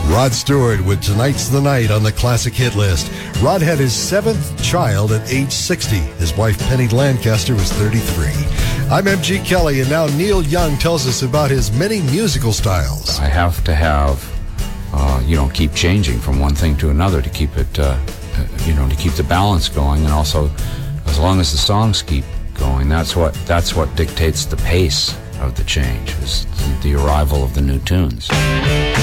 Rod Stewart with Tonight's the Night on the classic hit list. Rod had his 7th child at age 60. His wife, Penny Lancaster, was 33. I'm MG Kelly, and now Neil Young tells us about his many musical styles. I have to have, keep changing from one thing to another to keep it, to keep the balance going, and also as long as the songs keep going, that's what dictates the pace of the change, is the arrival of the new tunes.